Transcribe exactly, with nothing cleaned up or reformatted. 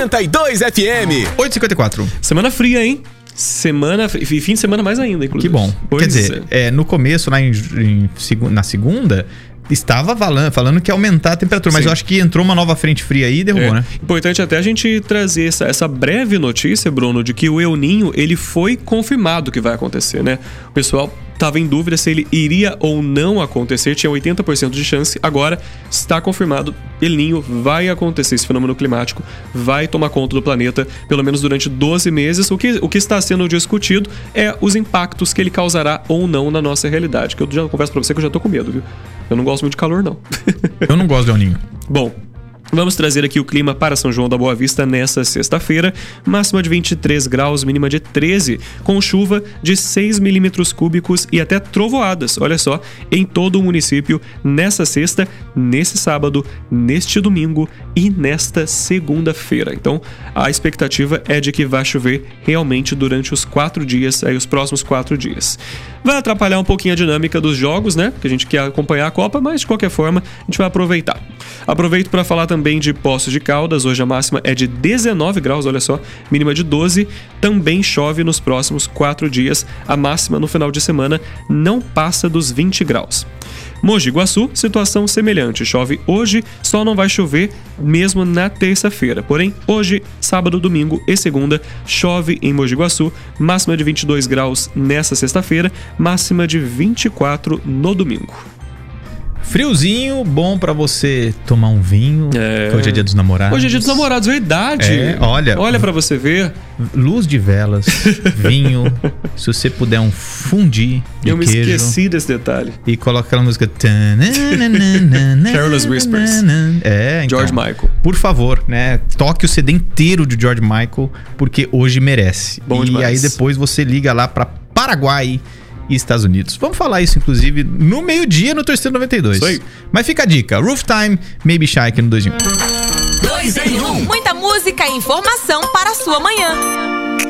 noventa e dois F M. oito e cinquenta e quatro. Semana fria, hein? Semana, e fim de semana mais ainda, inclusive. Que bom. Pois Quer dizer, é. É, no começo, lá em, em, na segunda, estava falando, falando que ia aumentar a temperatura, mas Sim. eu acho que entrou uma nova frente fria aí e derrubou, é. né? Importante até a gente trazer essa, essa breve notícia, Bruno, de que o El Niño, ele foi confirmado que vai acontecer, né? O pessoal estava em dúvida se ele iria ou não acontecer, tinha oitenta por cento de chance, agora está confirmado, El Niño vai acontecer, esse fenômeno climático vai tomar conta do planeta, pelo menos durante doze meses. O que, o que está sendo discutido é os impactos que ele causará ou não na nossa realidade, que eu já confesso pra você que eu já tô com medo, viu? Eu não gosto muito de calor, não. Eu não gosto de El Niño. Bom, vamos trazer aqui o clima para São João da Boa Vista nesta sexta-feira. Máxima de vinte e três graus, mínima de treze, com chuva de seis milímetros cúbicos e até trovoadas, olha só, em todo o município nessa sexta, nesse sábado, neste domingo e nesta segunda-feira. Então, a expectativa é de que vai chover realmente durante os quatro dias, aí os próximos quatro dias. Vai atrapalhar um pouquinho a dinâmica dos jogos, né? Porque a gente quer acompanhar a Copa, mas de qualquer forma, a gente vai aproveitar. Aproveito para falar também de Poços de Caldas. Hoje a máxima é de dezenove graus, olha só, mínima de doze. Também chove nos próximos quatro dias. A máxima no final de semana não passa dos vinte graus. Mogi Guaçu, situação semelhante. Chove hoje, só não vai chover mesmo na terça-feira. Porém, hoje, sábado, domingo e segunda, chove em Mogi Guaçu. Máxima de vinte e dois graus nessa sexta-feira, máxima de vinte e quatro no domingo. Friozinho, bom pra você tomar um vinho. É. Hoje é dia dos namorados. Hoje é dia dos namorados, verdade. É, olha. Olha pra você ver. Luz de velas, vinho. Se você puder um fundi de Eu me queijo, esqueci desse detalhe. E coloca aquela música. Careless Whispers. É, então, George Michael. Por favor, né? Toque o C D inteiro de George Michael, porque hoje merece. Bom e demais. aí depois você liga lá pra Paraguai e Estados Unidos. Vamos falar isso, inclusive, no meio-dia no Torcida noventa e dois. Isso aí. Mas fica a dica. Roof Time, Maybe Shy aqui no dois em um. dois em um. Muita música e informação para a sua manhã.